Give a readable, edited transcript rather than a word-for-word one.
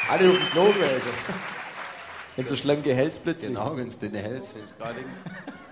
Alle auf dem Klo gewesen. Wenn so schlanke Hälsblitze. Genau, wenn es dünne Hälse ist, gerade.